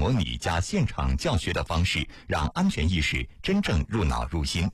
模拟加现场教学的方式，让安全意识真正入脑入心。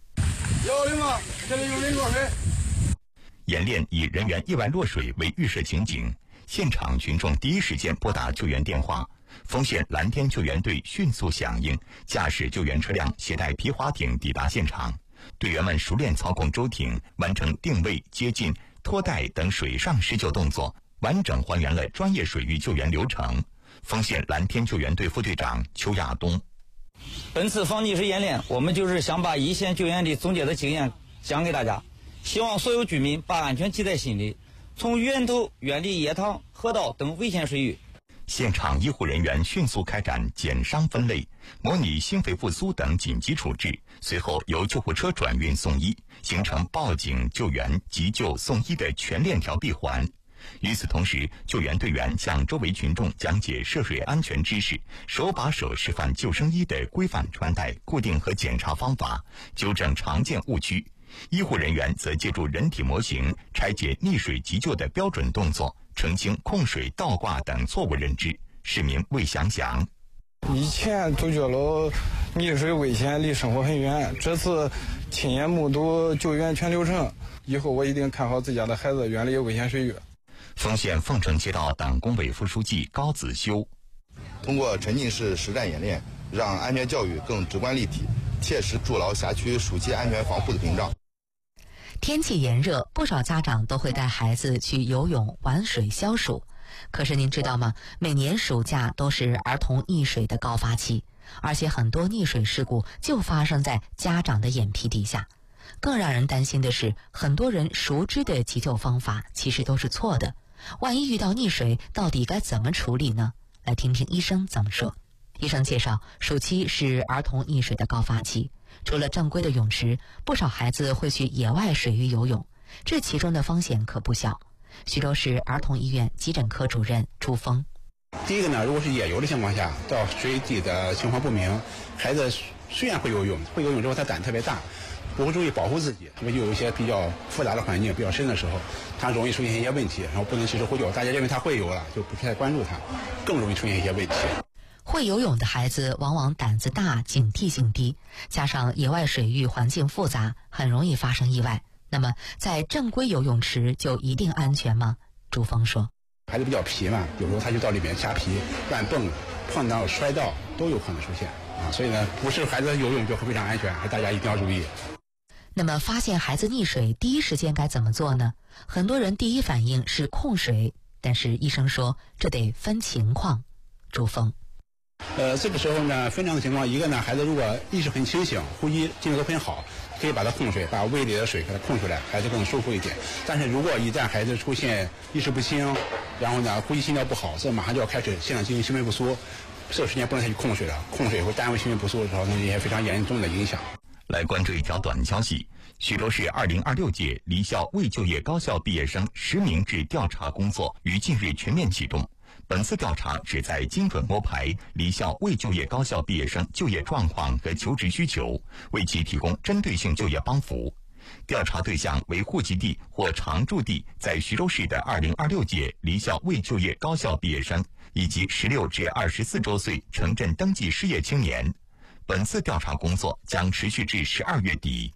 110吗？这里有人落水。 演练以人员意外落水为预设情景，现场群众第一时间拨打救援电话，丰县蓝天救援队迅速响应，驾驶救援车辆携带皮划艇抵达现场。队员们熟练操控舟艇，完成定位、接近、拖带等水上施救动作，完整还原了专业水域救援流程。丰县蓝天救援队副队长邱亚东： 本次防溺水演练，我们就是想把一线救援的总结的经验讲给大家，希望所有居民把安全记在心里，从源头远离堰塘、河道等危险水域。 现场医护人员迅速开展减伤分类，模拟心肺复苏等紧急处置，随后由救护车转运送医，形成报警、救援、急救、送医的全链条闭环。与此同时，救援队员向周围群众讲解涉水安全知识，手把手示范救生衣的规范穿戴、固定和检查方法，纠正常见误区。医护人员则借助人体模型拆解溺水急救的标准动作，澄清控水、倒挂等错误认知。市民魏祥祥： 以前都觉得溺水危险，离生活很远，这次亲眼目睹救援全流程，以后我一定看好自家的孩子，远离危险水域。 丰县凤城街道党工委副书记高子修： 通过沉浸式实战演练，让安全教育更直观立体，切实筑牢辖区暑期安全防护的屏障。 天气炎热，不少家长都会带孩子去游泳、玩水消暑。可是您知道吗？每年暑假都是儿童溺水的高发期，而且很多溺水事故就发生在家长的眼皮底下。更让人担心的是，很多人熟知的急救方法其实都是错的。万一遇到溺水，到底该怎么处理呢？来听听医生怎么说。医生介绍，暑期是儿童溺水的高发期，除了正规的泳池，不少孩子会去野外水域游泳，这其中的风险可不小。徐州市儿童医院急诊科主任朱峰： 第一个呢，如果是野游的情况下，到水底的情况不明，孩子虽然会游泳之后他胆特别大，不会注意保护自己，特别有一些比较复杂的环境比较深的时候，他容易出现一些问题，然后不能及时呼救，大家认为他会游了，就不太关注他，更容易出现一些问题。 会游泳的孩子往往胆子大，警惕性低，加上野外水域环境复杂，很容易发生意外。那么在正规游泳池就一定安全吗？朱峰说： 孩子比较皮嘛，有时候他就到里面瞎皮乱蹦，碰到摔到都有可能出现啊，所以呢，不是孩子游泳就非常安全，大家一定要注意。 那么发现孩子溺水，第一时间该怎么做呢？很多人第一反应是控水，但是医生说这得分情况。朱峰： 这个时候呢，分两个情况，一个呢，孩子如果意识很清醒，呼吸进度都很好，可以把他控水，把胃里的水给他控出来，孩子更舒服一点。但是如果一旦孩子出现意识不清，然后呢，呼吸心跳不好，这马上就要开始现场进行心肺复苏，这个时间不能再去控水了，控水会耽误心肺复苏，造成一些非常严重的影响。 来关注一条短消息：徐州市2026届离校未就业高校毕业生实名制调查工作于近日全面启动。本次调查旨在精准摸排离校未就业高校毕业生就业状况和求职需求，为其提供针对性就业帮扶。调查对象为户籍地或常住地在徐州市的2026届离校未就业高校毕业生，以及16至24周岁城镇登记失业青年。本次调查工作将持续至12月底。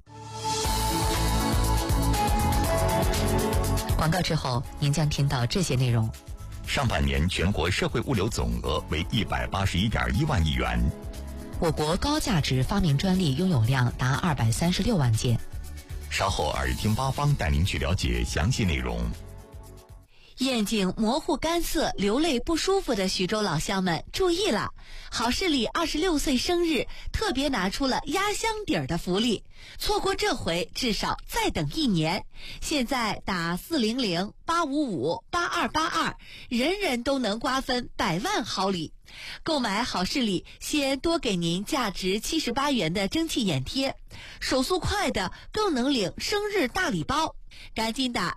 广告之后，您将听到这些内容。 上半年全国社会物流总额为181.1万亿元。 我国高价值发明专利拥有量达236万件。 稍后耳听八方带您去了解详细内容。 眼睛模糊干涩、流泪不舒服的徐州老乡们注意了！好视力26岁生日特别拿出了压箱底儿的福利，错过这回至少再等1年。现在打400-855-8282，人人都能瓜分100万好礼。购买好视力，先多给您价值78元的蒸汽眼贴，手速快的更能领生日大礼包。赶紧打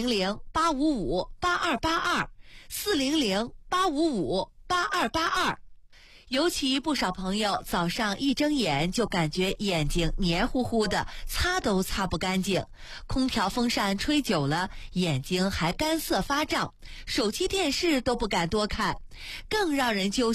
400-855-8282，400-855-8282。尤其不少朋友早上一睁眼就感觉眼睛黏糊糊的，擦都擦不干净，空调风扇吹久了眼睛还干涩发胀，手机电视都不敢多看。更让人揪